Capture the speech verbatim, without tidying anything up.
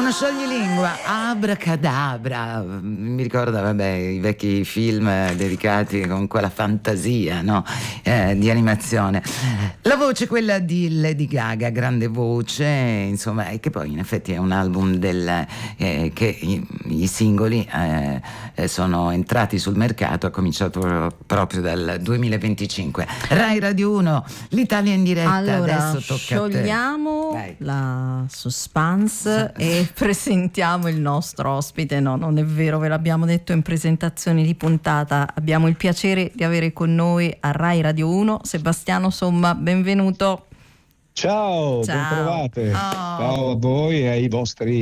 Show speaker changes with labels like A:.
A: uno scioglilingua, abracadabra. Mi ricorda, vabbè, i vecchi film dedicati con quella fantasia, no? Eh, di animazione. La voce, quella di Lady Gaga, grande voce, insomma, e che poi in effetti è un album del, eh, che i, i singoli eh, sono entrati sul mercato, ha cominciato proprio dal duemilaventicinque. Rai Radio uno, l'Italia in diretta.
B: Allora,
A: adesso tocca
B: sciogliamo
A: a te.
B: la suspense e presentiamo il nostro ospite. No, non è vero, ve l'abbiamo detto in presentazione di puntata. Abbiamo il piacere di avere con noi a Rai Radio uno Sebastiano Somma, benvenuto.
C: Ciao,
B: Ciao.
C: ben trovate.
B: Oh.
C: Ciao a voi e ai vostri